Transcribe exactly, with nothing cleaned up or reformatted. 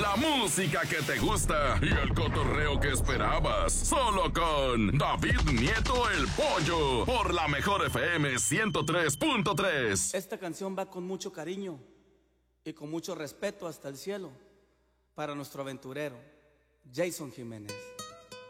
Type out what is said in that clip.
la música que te gusta y el cotorreo que esperabas. Solo con David Nieto el Pollo, por la Mejor F M ciento tres punto tres. Esta canción va con mucho cariño y con mucho respeto hasta el cielo para nuestro aventurero, Jason Jiménez.